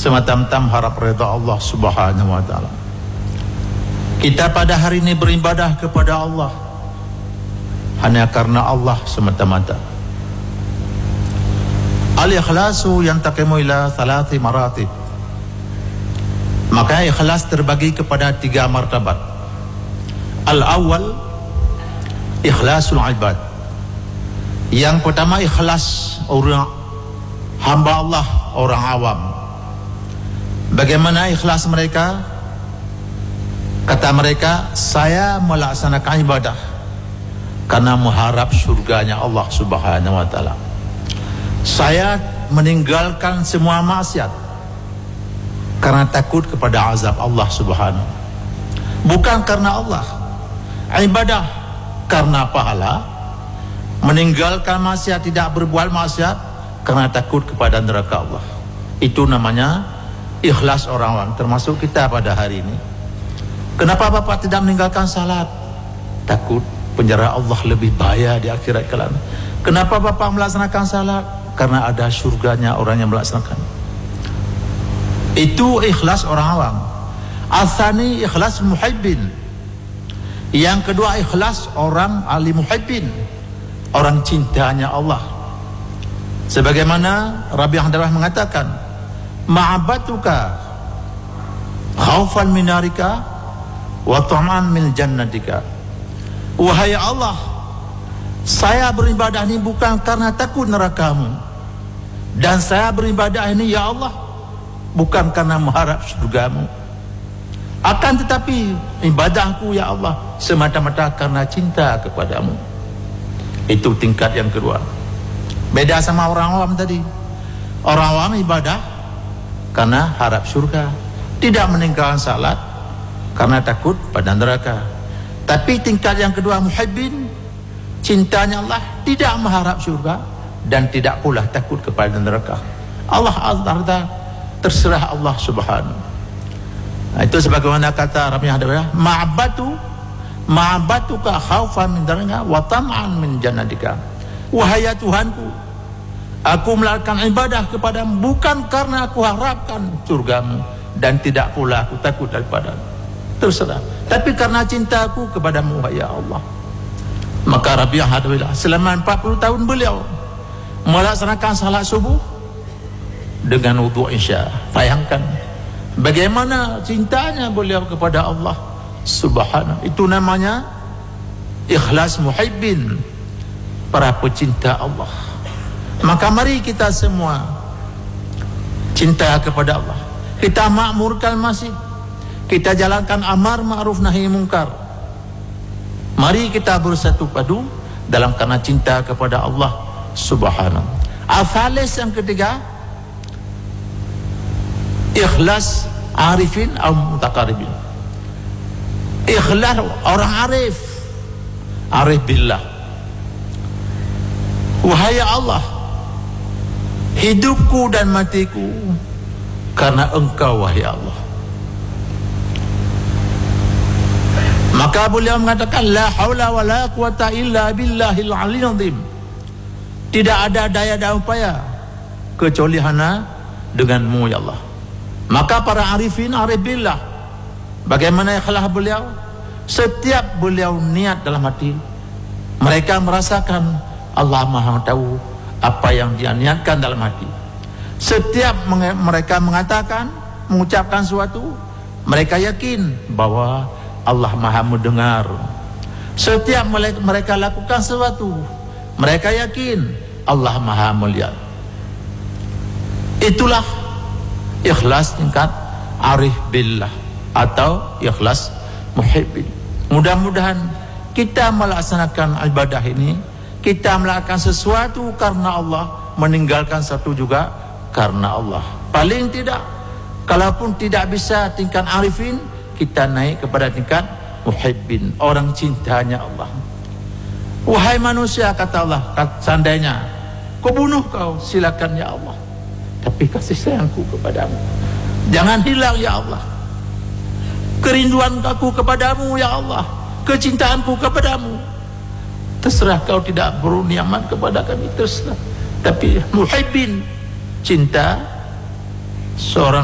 semata-mata harap redha Allah Subhanahu wa taala. Kita pada hari ini beribadah kepada Allah hanya karena Allah semata-mata. Al-ikhlasu yantaqimu ila thalathi maratib. Maka ikhlas terbagi kepada 3 martabat. Al-awwal ikhlasul ibad. Yang pertama ikhlas orang hamba Allah, orang awam. Bagaimana ikhlas mereka? Kata mereka, saya melaksanakan ibadah karena mengharap surganya Allah Subhanahu wa taala. Saya meninggalkan semua maksiat karena takut kepada azab Allah Subhanahu. Bukan karena Allah. Ibadah karena pahala, meninggalkan maksiat, tidak berbuat maksiat karena takut kepada neraka Allah. Itu namanya ikhlas orang awam, termasuk kita pada hari ini. Kenapa Bapak tidak meninggalkan salat? Takut penjara Allah lebih bahaya di akhirat kelak. Kenapa Bapak melaksanakan salat? Karena ada surganya orang yang melaksanakan. Itu ikhlas orang awam. Al-thani ikhlas muhibbin. Yang kedua ikhlas orang ahli muhibbin, orang cintanya Allah. Sebagaimana Rabi'ah Darah mengatakan, ma'abatuka khaufan minarika wa ta'man min jannatika. Wahai Allah, saya beribadah ini bukan karena takut nerakamu, dan saya beribadah ini ya Allah bukan karena mengharap surgamu. Akan tetapi ibadahku ya Allah semata-mata karena cinta kepadamu. Itu tingkat yang kedua. Beda sama orang awam tadi. Orang awam ibadah karena harap surga, tidak meninggalkan salat karena takut pada neraka. Tapi tingkat yang kedua muhibbin, cintanya Allah, tidak mengharap surga dan tidak pula takut kepada neraka. Allah azza, terserah Allah Subhanahu. Nah, itu sebagaimana kata Rabi'ah Darah, ma'abatuka khaufan min darika wa tam'an min jannatika. Wahai Tuhanku, aku melakukan ibadah kepadamu bukan karena aku harapkan surgamu dan tidak pula aku takut daripadamu. Terserah, tapi karena cintaku kepadamu wahai Allah. Maka Rabi'ah Darah selama 40 tahun beliau melaksanakan salat subuh dengan wudu isya. Bayangkan bagaimana cintanya beliau kepada Allah Subhanahu. Itu namanya ikhlas muhibbin, para pecinta Allah. Maka mari kita semua cinta kepada Allah. Kita makmurkan masjid, kita jalankan amar ma'ruf nahi mungkar. Mari kita bersatu padu dalam karena cinta kepada Allah Subhanahu. Al-thalis yang ketiga, ikhlas arifin atau mutaqarribin. Ikhlas orang arif, arif billah. Wahai Allah, hidupku dan matiku karena Engkau wahai Allah. Maka beliau mengatakan la haula wala quwata illa billahil aliyyil azim. Tidak ada daya dan upaya kecuali hanya denganmu ya Allah. Maka para arifin, arif billah, bagaimana ikhlas beliau? Setiap beliau niat dalam hati, mereka merasakan Allah Maha tahu apa yang dia niatkan dalam hati. Setiap mereka mengatakan, mengucapkan sesuatu, mereka yakin bahwa Allah Maha mendengar. Setiap mereka lakukan sesuatu, mereka yakin Allah Maha melihat. Itulah ikhlas tingkat arif billah atau ikhlas muhibbin. Mudah-mudahan kita melaksanakan ibadah ini, kita melakukan sesuatu karena Allah, meninggalkan satu juga karena Allah. Paling tidak, kalaupun tidak bisa tingkat arifin, kita naik kepada tingkat muhibbin, orang cintanya Allah. Wahai manusia, kata Allah, seandainya kau bunuh kau, silakan ya Allah, tapi kasih sayangku kepadamu jangan hilang ya Allah. Kerinduan aku kepadamu ya Allah, kecintaanku kepadamu, terserah kau tidak beri nikmat kepada kami, terserah. Tapi muhibbin, cinta seorang